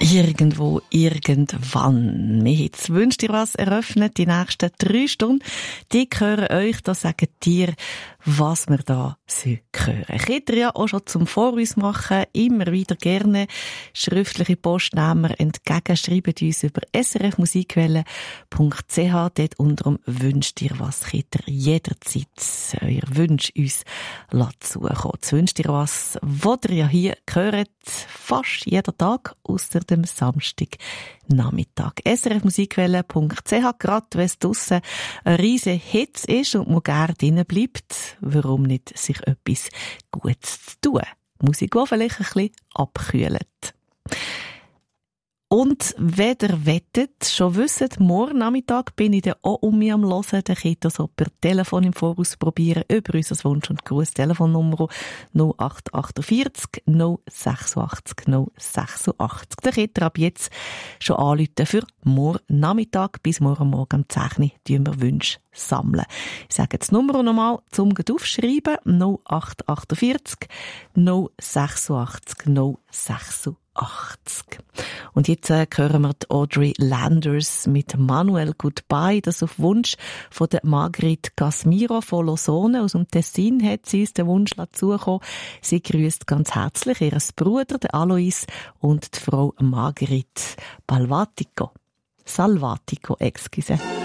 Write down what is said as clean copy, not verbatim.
Irgendwo, irgendwann. Wir haben das «Wünsch dir was» eröffnet, die nächsten 3 Stunden. Die gehören euch, da sagen dir, was wir da hören. Könnt ihr ja auch schon zum Voraus machen, immer wieder gerne schriftliche Postnehmer entgegen, schreibt uns über srfmusikwelle.ch, dort unter dem «Wünsch dir was» könnt ihr jederzeit euer Wünsch uns zukommen. Das «Wünsch dir was», wo ihr ja hier hört, fast jeden Tag, ausser dem Samstagnachmittag. srfmusikwelle.ch, gerade wenn es draussen ein riesen Hitz ist und man gerne drinnen bleibt, warum nicht sich etwas Gutes zu tun? Musik, die vielleicht ein bisschen abkühlt. Und wenn ihr wettet, schon wisst, morgen Nachmittag bin ich dann auch mich am Hören. Dann könnt ihr so per Telefon im Voraus probieren, über unser Wunsch- und Gruß-Telefonnummer 0848 086 086. Da könnt ihr ab jetzt schon anrufen für morgen Nachmittag. Bis morgen Morgen am 10 Uhr wir Wünsche sammeln. Ich sage jetzt die Nummer nochmal zum aufschreiben. 0848 086 086. Und jetzt hören wir die Audrey Landers mit Manuel Goodbye. Das auf Wunsch von der Margrit Casmiro von Losone aus dem Tessin hat sie uns den Wunsch zugekommen. Sie grüßt ganz herzlich ihren Bruder, den Alois, und die Frau Margrit Salvatico, excuse.